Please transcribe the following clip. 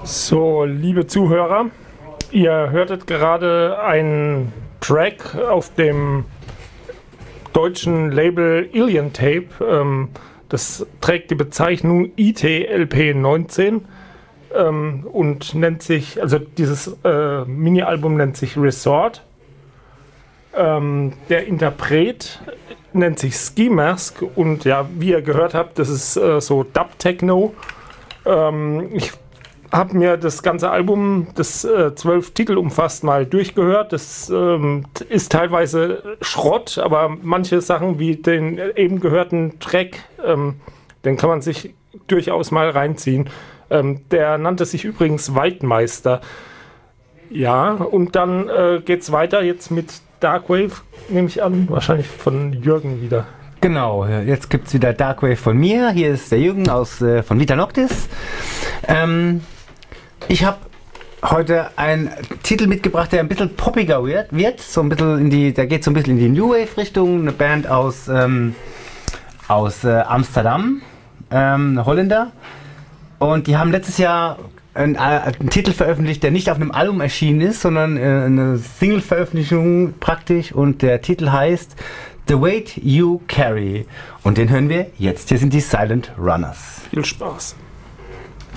So, liebe Zuhörer, ihr hörtet gerade einen Track auf dem deutschen Label Alien Tape. Das trägt die Bezeichnung ITLP19 und nennt sich, also dieses Mini-Album nennt sich Resort. Der Interpret nennt sich Ski Mask und ja, wie ihr gehört habt, das ist so Dub-Techno. Ich habe mir das ganze Album, das 12 Titel umfasst, mal durchgehört. Das ist teilweise Schrott, aber manche Sachen wie den eben gehörten Track, den kann man sich durchaus mal reinziehen. Der nannte sich übrigens Waldmeister. Ja, und dann geht's weiter jetzt mit Darkwave, nehme ich an, wahrscheinlich von Jürgen wieder. Genau, jetzt gibt es wieder Darkwave von mir. Hier ist der Jürgen von Vita Noctis. Ich habe heute einen Titel mitgebracht, der ein bisschen poppiger wird. So ein bisschen der geht so ein bisschen in die New Wave Richtung. Eine Band aus Amsterdam, eine Holländer. Und die haben letztes Jahr einen Titel veröffentlicht, der nicht auf einem Album erschienen ist, sondern eine Single-Veröffentlichung praktisch. Und der Titel heißt The Weight You Carry. Und den hören wir jetzt. Hier sind die Silent Runners. Viel Spaß.